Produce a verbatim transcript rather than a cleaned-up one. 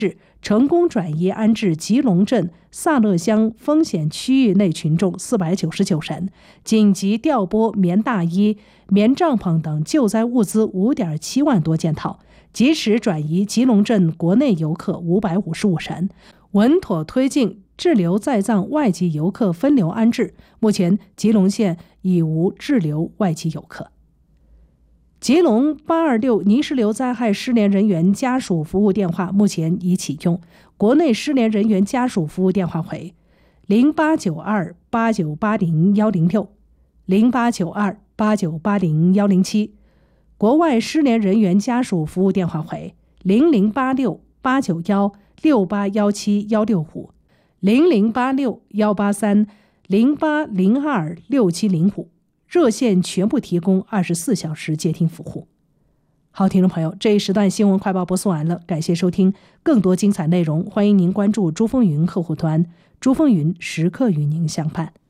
成功转移安置吉隆镇萨勒乡风险区域内群众四百九十九人，紧急调拨棉大衣、棉帐篷等救灾物资 五点七万多件套，及时转移吉隆镇国内游客五百五十五人，稳妥推进滞留在藏外籍游客分流安置。目前吉隆县已无滞留外籍游客。吉隆八二六泥石流灾害失联人员家属服务电话目前已启用，国内失联人员家属服务电话为零八九二八九八零一零六、零八九二八九八零一零七，国外失联人员家属服务电话为零零八六八九一六八一七一六五、零零八六一八三零八零二六七零五。热线全部提供二十四小时接听服务。好，听众朋友，这一时段新闻快报播送完了，感谢收听。更多精彩内容，欢迎您关注珠峰云客户端，珠峰云时刻与您相伴。